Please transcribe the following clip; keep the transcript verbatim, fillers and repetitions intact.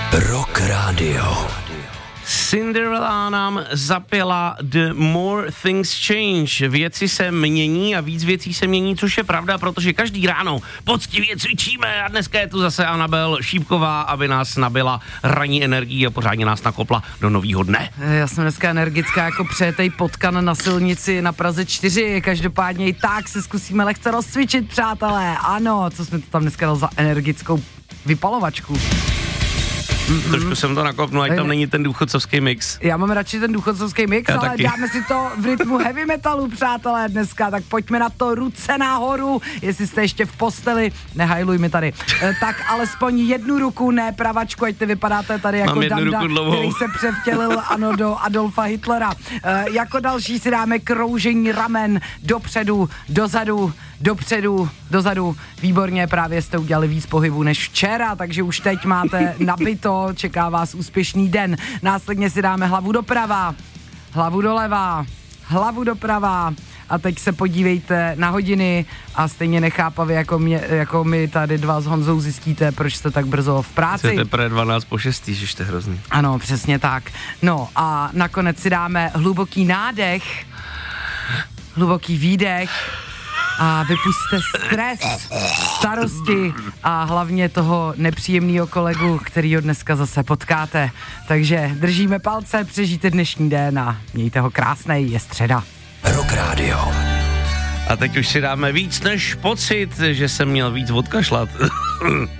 Rock Radio. Cinderella nám zapěla The More Things Change. Věci se mění a víc věcí se mění, což je pravda, protože každý ráno poctivě cvičíme a dneska je tu zase Anabel Šípková, aby nás nabila ranní energií a pořádně nás nakopla do novýho dne. Já jsem dneska energická jako přejetej potkan na silnici na Praze čtyři, každopádně i tak se zkusíme lehce rozcvičit, přátelé. Ano, co jsme to tam dneska dal za energickou vypalovačku. Mm-hmm. Trošku jsem to nakopnul, ať tam není ten důchodcovský mix. Já mám radši ten důchodcovský mix, Já ale taky. dáme si to v rytmu heavy metalu, přátelé, dneska, tak pojďme na to, ruce nahoru, jestli jste ještě v posteli, nehajluj mi tady, e, tak alespoň jednu ruku, ne pravačku, ať ty vypadáte tady jako Danda, který se převtělil, ano, do Adolfa Hitlera. E, jako další si dáme kroužení ramen dopředu, dozadu, dopředu, dozadu. Výborně, právě jste udělali víc pohybu než včera, takže už teď máte nabito, čeká vás úspěšný den. Následně si dáme hlavu doprava, hlavu doleva, hlavu doprava a teď se podívejte na hodiny a stejně nechápavě jako, mě, jako my tady dva s Honzou zjistíte, proč jste tak brzo v práci. Jste teprve dvanáct po šestý, že jste hrozný. Ano, přesně tak. No a nakonec si dáme hluboký nádech, hluboký výdech a vypusťte stres, starosti a hlavně toho nepříjemného kolegu, kterýho dneska zase potkáte. Takže držíme palce, přežijte dnešní den a mějte ho krásnej, je středa. Rock Radio. A teď už si dáme víc než pocit, že jsem měl víc odkašlat.